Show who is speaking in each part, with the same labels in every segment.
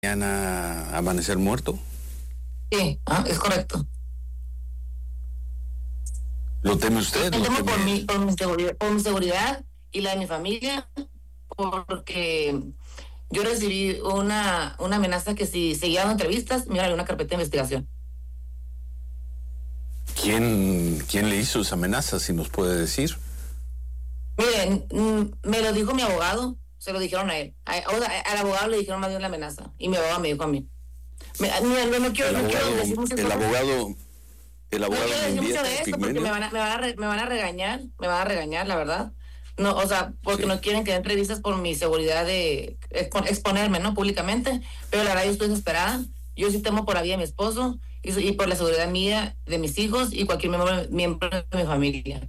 Speaker 1: mañana amanecer muerto?
Speaker 2: Sí, es correcto.
Speaker 1: ¿Lo teme usted?
Speaker 2: Yo
Speaker 1: ¿Lo
Speaker 2: temo
Speaker 1: teme?
Speaker 2: por mi seguridad y la de mi familia, porque yo recibí una amenaza que si seguía dando entrevistas, me iba a dar una carpeta de investigación.
Speaker 1: ¿Quién le hizo esa amenaza, si nos puede decir?
Speaker 2: Miren, me lo dijo mi abogado, se lo dijeron a él. O sea, al abogado le dijeron más bien la amenaza y mi abogado me dijo a mí. Mira, no quiero decir muchas
Speaker 1: El
Speaker 2: cosas.
Speaker 1: abogado
Speaker 2: No quiero decir mucho
Speaker 1: Mendieta,
Speaker 2: de esto porque
Speaker 1: Pigmenio.
Speaker 2: me van a regañar, la verdad. No, o sea, porque
Speaker 1: Sí.
Speaker 2: no quieren que den entrevistas por mi seguridad de exponerme, ¿no? Públicamente. Pero la verdad yo estoy desesperada. Yo sí temo por la vida de mi esposo y por la seguridad mía, de mis hijos y cualquier miembro de mi familia.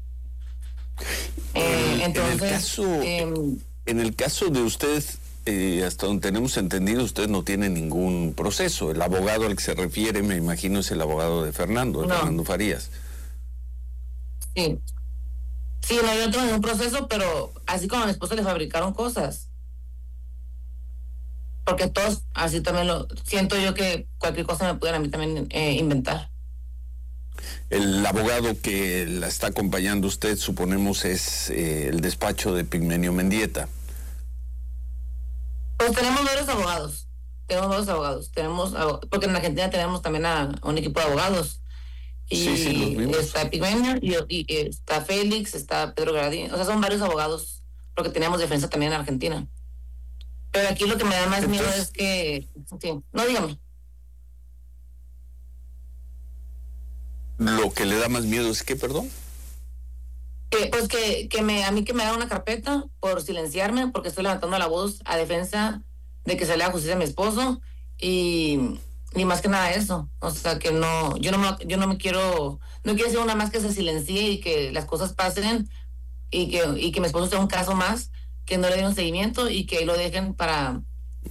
Speaker 2: Entonces,
Speaker 1: En el caso de usted, hasta donde tenemos entendido, usted no tiene ningún proceso. El abogado al que se refiere, me imagino, es el abogado de Fernando Farías.
Speaker 2: Sí. Sí, no, yo no tengo ningún proceso, pero así como a mi esposo le fabricaron cosas. Porque todos, así también lo siento yo que cualquier cosa me pudieran a mí también inventar.
Speaker 1: El abogado que la está acompañando usted, suponemos, es el despacho de Pigmenio Mendieta.
Speaker 2: Pues tenemos varios abogados. Porque en Argentina tenemos también a un equipo de abogados. Y
Speaker 1: sí, los vimos.
Speaker 2: está Pigmenio y está Félix, está Pedro Gradín. O sea, son varios abogados, porque tenemos defensa también en Argentina. Pero aquí lo que me da más miedo es que... Sí, no, dígame.
Speaker 1: Lo que le da más miedo es que, perdón.
Speaker 2: Pues a mí que me haga una carpeta por silenciarme, porque estoy levantando la voz a defensa de que se le haga justicia a mi esposo y más que nada eso. O sea, que no, yo no me quiero, no quiero ser una más que se silencie y que las cosas pasen y que mi esposo sea un caso más, que no le den un seguimiento y que lo dejen para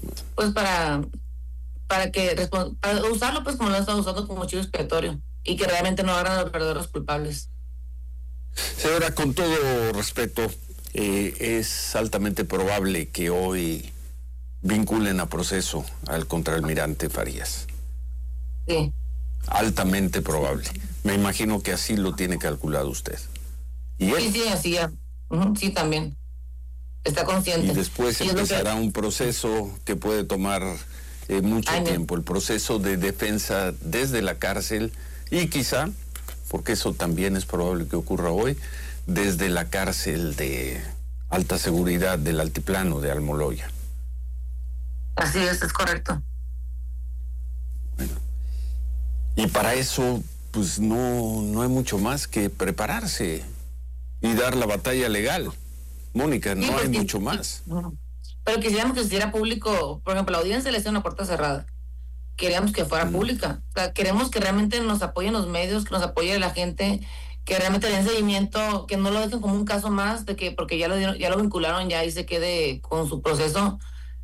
Speaker 2: usarlo pues como lo han estado usando como chivo expiatorio y que realmente no agarran a los verdaderos culpables.
Speaker 1: Señora, con todo respeto, es altamente probable que hoy vinculen a proceso al contraalmirante Farías.
Speaker 2: Sí.
Speaker 1: Altamente probable. Me imagino que así lo tiene calculado usted. ¿Y él?
Speaker 2: Sí, así ya. Sí, también. Está consciente.
Speaker 1: Y después empezará un proceso que puede tomar mucho tiempo, el proceso de defensa desde la cárcel y quizá, porque eso también es probable que ocurra hoy, desde la cárcel de alta seguridad del Altiplano de Almoloya.
Speaker 2: Así es correcto.
Speaker 1: Bueno, y para eso, pues no hay mucho más que prepararse y dar la batalla legal. Mónica, no hay mucho más.
Speaker 2: Pero quisiéramos que se hiciera público, por ejemplo, la audiencia le hacía una puerta cerrada. Queríamos que fuera pública. O sea, queremos que realmente nos apoyen los medios, que nos apoye la gente, que realmente den seguimiento, que no lo dejen como un caso más, de que porque ya lo vincularon ya y se quede con su proceso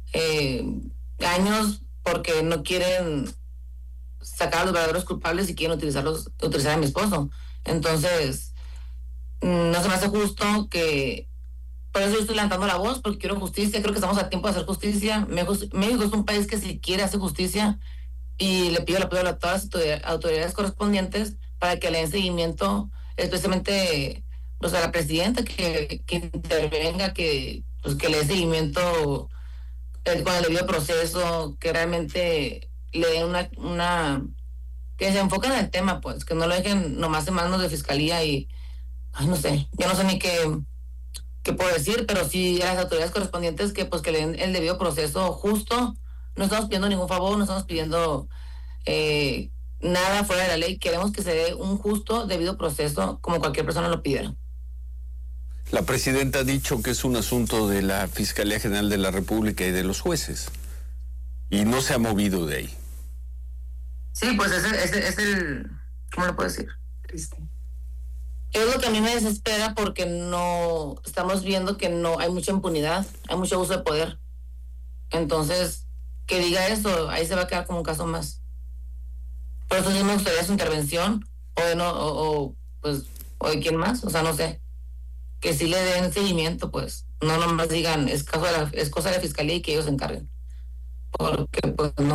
Speaker 2: años porque no quieren sacar a los verdaderos culpables y quieren utilizar a mi esposo. Entonces, no se me hace justo que... Por eso yo estoy levantando la voz, porque quiero justicia, creo que estamos a tiempo de hacer justicia. México es un país que si quiere hacer justicia y le pido el apoyo a todas las autoridades correspondientes para que le den seguimiento, especialmente a la presidenta que intervenga, que le dé seguimiento con el debido proceso, que realmente le den que se enfoquen en el tema, pues, que no lo dejen nomás en manos de fiscalía y, no sé, yo no sé ni qué puedo decir, pero sí a las autoridades correspondientes que le den el debido proceso justo. No estamos pidiendo ningún favor, no estamos pidiendo nada fuera de la ley. Queremos que se dé un justo, debido proceso como cualquier persona lo pidiera.
Speaker 1: La presidenta ha dicho que es un asunto de la Fiscalía General de la República y de los jueces, y no se ha movido de ahí.
Speaker 2: Sí, pues es el... ¿Cómo lo puedo decir? Triste. Es lo que a mí me desespera porque no estamos viendo que no hay mucha impunidad, hay mucho abuso de poder. Entonces, que diga eso, ahí se va a quedar como un caso más. Por eso sí me gustaría su intervención, o de quién más, o sea, no sé. Que sí le den seguimiento, pues. No nomás digan, es cosa de la fiscalía y que ellos se encarguen. Porque, pues, no.